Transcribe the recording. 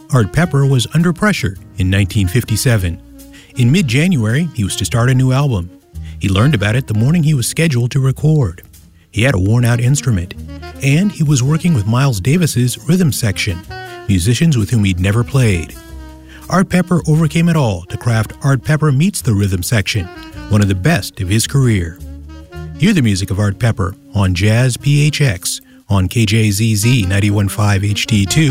Art Pepper was under pressure in 1957. In mid-January, he was to start a new album. He learned about it the morning he was scheduled to record. He had a worn-out instrument, and he was working with Miles Davis's rhythm section, musicians with whom he'd never played. Art Pepper overcame it all to craft Art Pepper Meets the Rhythm Section, one of the best of his career. Hear the music of Art Pepper on Jazz PHX on KJZZ 91.5 HD2